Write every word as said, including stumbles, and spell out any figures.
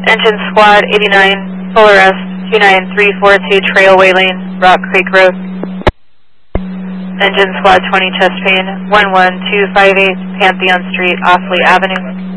Engine Squad eighty-nine, full arrest, two nine three four two Trailway Lane, Rock Creek Road. Engine Squad twenty, chest pain, one one two five eight Pantheon Street, Ofsley Avenue.